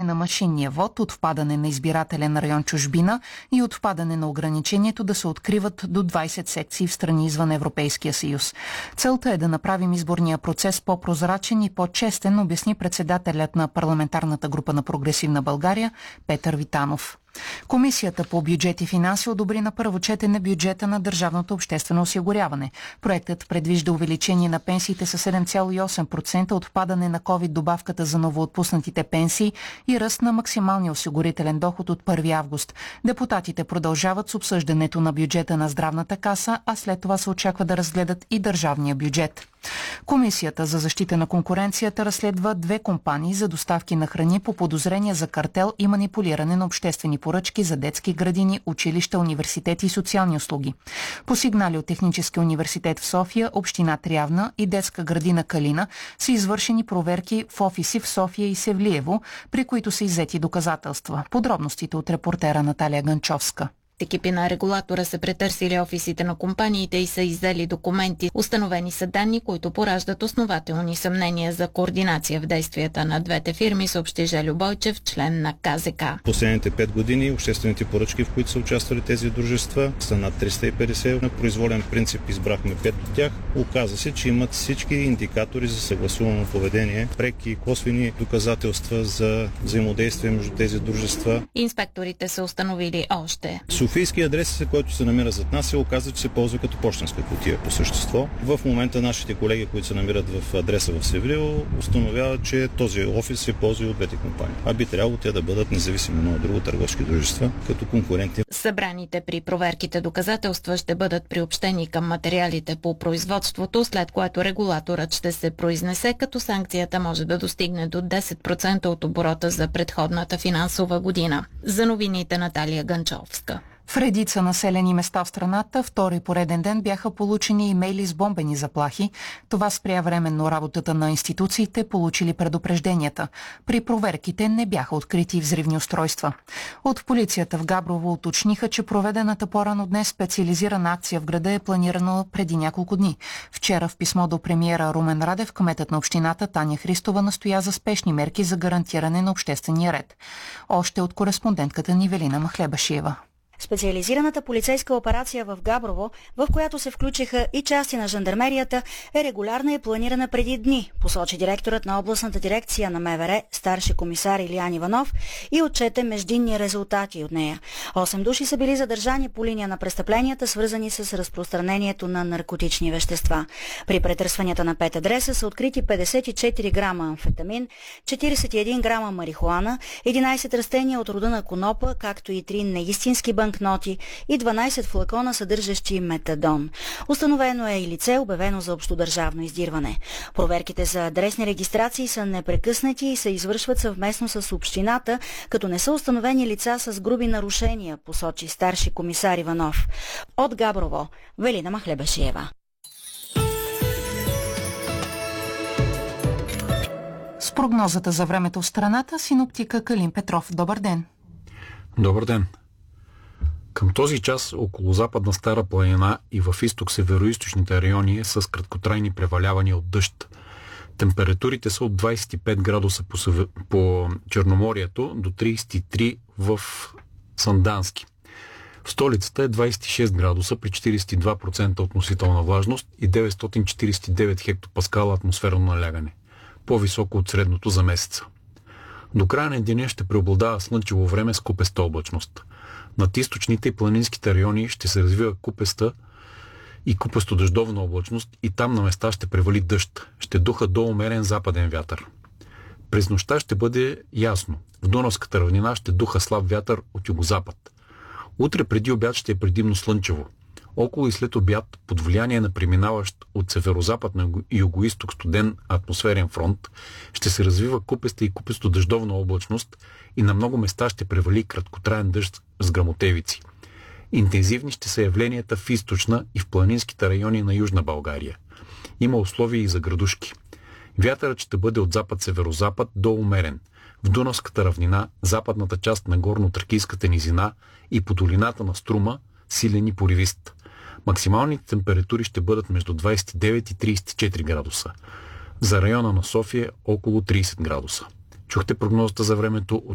на машинния вод, отпадане на избирателен район чужбина и отпадане на ограничението да се откриват до 20 секции в страни извън Европейския съюз. Целта е да направим изборния процес по-прозрачен и по-честен, обясни председателят на парламентарната група на Прогресивна България Петър Витанов. Комисията по бюджет и финанси одобри на първо четене бюджета на държавното обществено осигуряване. Проектът предвижда увеличение на пенсиите с 7,8%, отпадане на ковид-добавката за новоотпуснатите пенсии и ръст на максималния осигурителен доход от 1 август. Депутатите продължават с обсъждането на бюджета на здравната каса, а след това се очаква да разгледат и държавния бюджет. Комисията за защита на конкуренцията разследва 2 компании за доставки на храни по подозрения за картел и манипулиране на обществени поръчки за детски градини, училища, университети и социални услуги. По сигнали от Техническия университет в София, община Трявна и детска градина Калина са извършени проверки в офиси в София и Севлиево, при които са иззети доказателства. Подробностите от репортера Наталия Ганчовска. Екипи на регулатора са претърсили офисите на компаниите и са издали документи. Установени са данни, които пораждат основателни съмнения за координация в действията на двете фирми, съобщи Желю Бойчев, член на КЗК. Последните 5 години обществените поръчки, в които са участвали тези дружества, са над 350. На произволен принцип избрахме 5 от тях. Оказа се, че имат всички индикатори за съгласувано поведение, преки и косвени доказателства за взаимодействие между тези дружества. Инспекторите са установили още. Софийски адрес, който се намира зад нас, се оказа, че се ползва като пощенска кутия по същество. В момента нашите колеги, които се намират в адреса в Севлиево, установяват, че този офис се ползва и от двете компании. А би трябвало те да бъдат независимо едно от друго търговски дружества, като конкуренти. Събраните при проверките доказателства ще бъдат приобщени към материалите по производството, след което регулаторът ще се произнесе, като санкцията може да достигне до 10% от оборота за предходната финансова година. За новините Наталия Ганчовска. В редица населени места в страната втори пореден ден бяха получени имейли с бомбени заплахи. Това спря временно работата на институциите, получили предупрежденията. При проверките не бяха открити взривни устройства. От полицията в Габрово уточниха, че проведената по-рано днес специализирана акция в града е планирана преди няколко дни. Вчера в писмо до премиера Румен Радев, кметът на общината Таня Христова настоя за спешни мерки за гарантиране на обществения ред. Още от кореспондентката ни Велина Махлебашиева. Специализираната полицейска операция в Габрово, в която се включиха и части на жандармерията, е регулярна и планирана преди дни, посочи директорът на областната дирекция на МВР, старши комисар Илиян Иванов, и отчете междинни резултати от нея. 8 души са били задържани по линия на престъпленията, свързани с разпространението на наркотични вещества. При претърсванията на 5 адреса са открити 54 грама амфетамин, 41 грама марихуана, 11 растения от рода на конопа, както и 3 неистински банкноти и 12 флакона, съдържащи метадон. Установено е и лице, обявено за общодържавно издирване. Проверките за адресни регистрации са непрекъснати и се извършват съвместно с общината, като не са установени лица с груби нарушения, посочи старши комисар Иванов. От Габрово, Велина Махлебашиева. С прогнозата за времето в страната, синоптика Калин Петров. Добър ден! Добър ден! Към този час около Западна Стара планина и в изток-североизточните райони е с краткотрайни превалявания от дъжд. Температурите са от 25 градуса по Черноморието до 33 в Сандански. В столицата е 26 градуса при 42% относителна влажност и 949 хектопаскала атмосферно налягане. По-високо от средното за месеца. До края на деня ще преобладава слънчево време с купеста облачност. Над източните и планинските райони ще се развива купеста и купесто-дъждовна облачност и там на места ще превали дъжд. Ще духа до умерен западен вятър. През нощта ще бъде ясно. В Дунавската равнина ще духа слаб вятър от югозапад. Утре преди обяд ще е предимно слънчево. Около и след обяд, под влияние на преминаващ от северозапад на югоизток студен атмосферен фронт, ще се развива купеста и купесто-дъждовна облачност и на много места ще превали краткотраен дъжд с гръмотевици. Интензивни ще са явленията в източна и в планинските райони на Южна България. Има условия и за градушки. Вятърът ще бъде от запад-северозапад до умерен. В Дунавската равнина, западната част на горно-тракийската низина и по долината на Струма силен и поривист. Максималните температури ще бъдат между 29 и 34 градуса. За района на София около 30 градуса. Чухте прогнозата за времето от